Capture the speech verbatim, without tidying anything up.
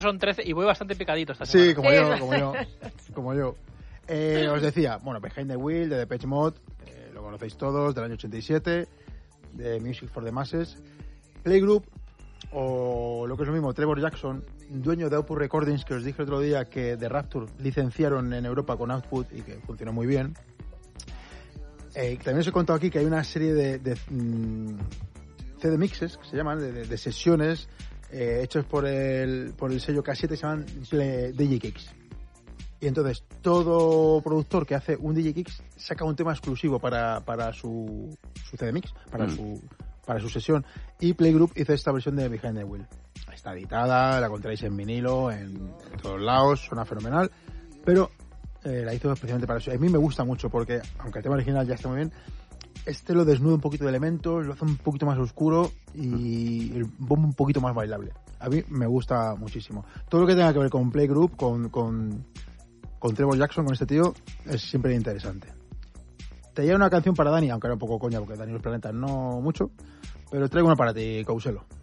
Son trece y voy bastante picadito esta Sí, semana. como yo, como yo, como yo. Eh, os decía, bueno, Behind the Wheel, de Depeche Mode, eh, lo conocéis todos, del año ochenta y siete, de Music for the Masses. Playgroup, o lo que es lo mismo, Trevor Jackson, dueño de Output Recordings, que os dije el otro día que The Rapture licenciaron en Europa con Output y que funcionó muy bien. Eh, también os he contado aquí que hay una serie de, de mm, C D mixes, que se llaman, de, de, de sesiones eh, hechos por el, por el sello K siete, que se llaman Play, D J Kicks. Y entonces todo productor que hace un D J Kicks saca un tema exclusivo para, para su, su C D mix, para, mm. su, para su sesión. Y Playgroup hizo esta versión de Behind the Wheel. Está editada, la encontráis en vinilo, en, en todos lados, suena fenomenal, pero eh, la hizo especialmente para eso. A mí me gusta mucho porque, aunque el tema original ya está muy bien, este lo desnuda un poquito de elementos, lo hace un poquito más oscuro y el bombo un poquito más bailable. A mí me gusta muchísimo. Todo lo que tenga que ver con Playgroup, con, con, con Trevor Jackson, con este tío, es siempre interesante. Te lleva una canción para Dani, aunque era un poco coña porque Dani los Planetas no mucho, pero traigo una para ti, Couselo.